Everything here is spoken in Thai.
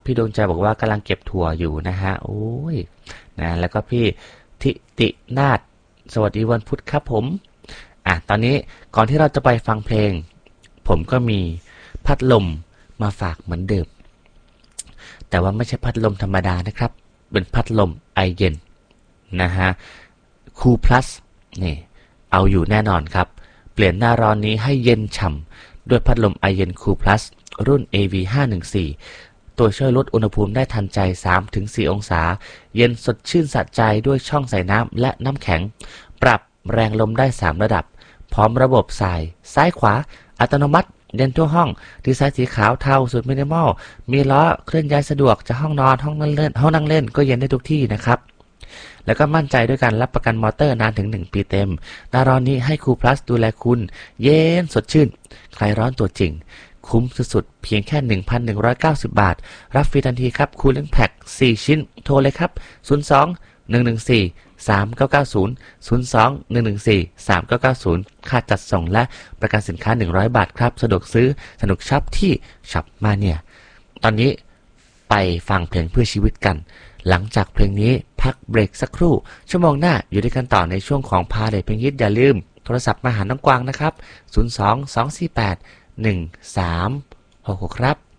พี่ดวงใจบอกว่ากำลังเก็บถั่วอยู่นะฮะโอ้ยนะแล้วก็พี่ทิตินาฏสวัสดีวันพุธครับผมตอนนี้ก่อนที่เราจะไปฟังเพลงผมก็มีพัดลมมาฝากเหมือนเดิมแต่ว่าไม่ใช่พัดลมธรรมดานะครับเป็นพัดลมไอเย็นนะฮะคูลพลัสนี่เอาอยู่แน่นอนครับเปลี่ยนหน้าร้อนนี้ให้เย็นฉ่ำด้วยพัดลมไอเย็นคูลพลัสรุ่น AV514 ตัวช่วยลดอุณหภูมิได้ทันใจ 3-4 องศาเย็นสดชื่นสะใจด้วยช่องใส่น้ำและน้ำแข็งปรับแรงลมได้3ระดับพร้อมระบบสายซ้ายขวาอัตโนมัติเย็นทั่วห้องดีไซน์สีขาวเทาสุดมินิมอลมีล้อเคลื่อนย้ายสะดวกจะห้องนอนห้องนั่งเล่นก็เย็นได้ทุกที่นะครับแล้วก็มั่นใจด้วยการรับประกันมอเตอร์นานถึง1 ปีเต็มหน้าร้อนนี้ให้คูลพลัสดูแลคุณเย็นสดชื่นใครร้อนตัวจริงคุ้มสุดๆเพียงแค่ 1,190 บาทรับฟรีทันทีครับคูลิ่งแพ็ค4 ชิ้นโทรเลยครับ02-114-3990 02-114-3990ค่าจัดส่งและประกันสินค้า100 บาทครับสะดวกซื้อสนุกช็อปที่ช็อปมาเนี่ยตอนนี้ไปฟังเพลงเพื่อชีวิตกันหลังจากเพลงนี้พักเบรกสักครู่ชั่วโมงหน้าอยู่ด้วยกันต่อในช่วงของพาเรทเพลงฮิตอย่าลืมโทรศัพท์มาหาน้องกวางนะครับ02-248-1366ครับ